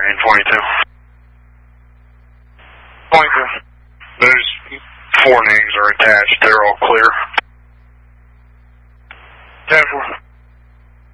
in 22. 22. Those 4 names are attached. They're all clear.